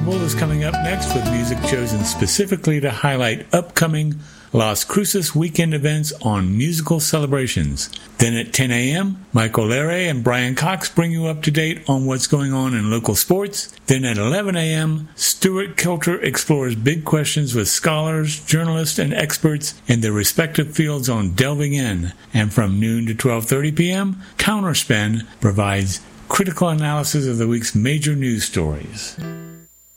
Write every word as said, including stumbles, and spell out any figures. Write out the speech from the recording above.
Ensemble is coming up next with music chosen specifically to highlight upcoming Las Cruces weekend events on musical celebrations. Then at ten a.m., Michael Lere and Brian Cox bring you up to date on what's going on in local sports. Then at eleven a.m., Stuart Kilter explores big questions with scholars, journalists, and experts in their respective fields on Delving In. And from noon to twelve thirty p.m., Counterspin provides critical analysis of the week's major news stories.